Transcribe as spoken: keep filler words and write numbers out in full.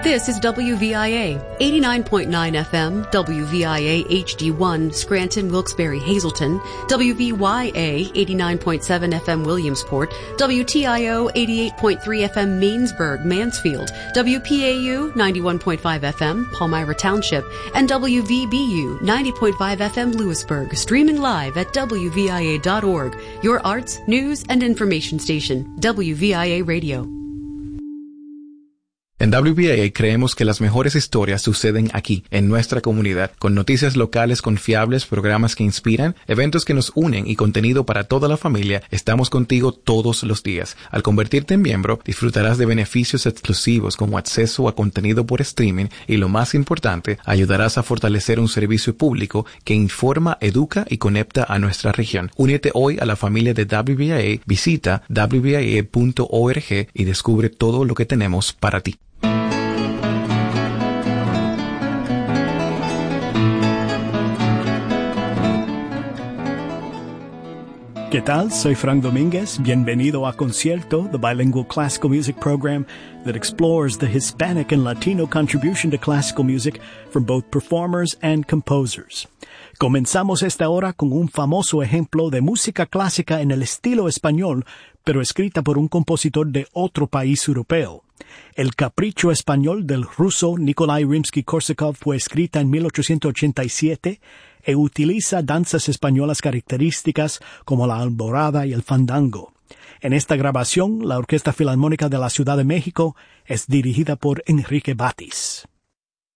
This is W V I A, eighty-nine point nine F M, W V I A H D one, Scranton, Wilkes-Barre, Hazleton, W V Y A, eighty-nine point seven F M, Williamsport, W T I O, eighty-eight point three F M, Mainsburg, Mansfield, W P A U, ninety-one point five F M, Palmyra Township, and W V B U, ninety point five F M, Lewisburg, streaming live at W V I A dot org, your arts, news, and information station, W V I A Radio. En W V I A creemos que las mejores historias suceden aquí, en nuestra comunidad, con noticias locales confiables, programas que inspiran, eventos que nos unen y contenido para toda la familia. Estamos contigo todos los días. Al convertirte en miembro, disfrutarás de beneficios exclusivos como acceso a contenido por streaming y, lo más importante, ayudarás a fortalecer un servicio público que informa, educa y conecta a nuestra región. Únete hoy a la familia de W V I A, visita w v i a punto org y descubre todo lo que tenemos para ti. ¿Qué tal? Soy Frank Domínguez. Bienvenido a Concierto, the bilingual classical music program that explores the Hispanic and Latino contribution to classical music from both performers and composers. Comenzamos esta hora con un famoso ejemplo de música clásica en el estilo español, pero escrita por un compositor de otro país europeo. El Capricho Español del ruso Nikolai Rimsky-Korsakov fue escrita en mil ochocientos ochenta y siete e utiliza danzas españolas características como la alborada y el fandango. En esta grabación, la Orquesta Filarmónica de la Ciudad de México es dirigida por Enrique Batis.